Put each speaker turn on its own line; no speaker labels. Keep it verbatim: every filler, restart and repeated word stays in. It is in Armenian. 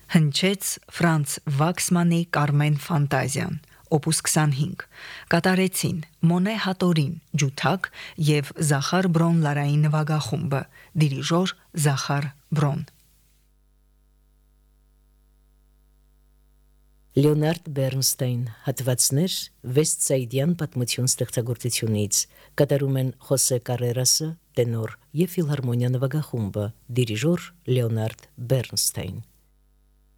Հնչեց Ֆրանց Վաքսմանի Կարմեն Ֆանտազիան, օպուս քսանհինգ, կատարեցին Մոնե Հատորին, ջութակ եւ Զախար Բրոն լարային նվագախումբը, դիրիժոր Զախար Բրոն։
Լեոնարդ Բերնստեին, հատվածներ Վեսթսայդյան պատմություն ստեղծագործությունից, կատարում են Խոսե Կարերասը, տենոր եւ ֆիլհարմոնիա նվագախումբը, դիրիժոր Լեոնարդ Բերնստեին։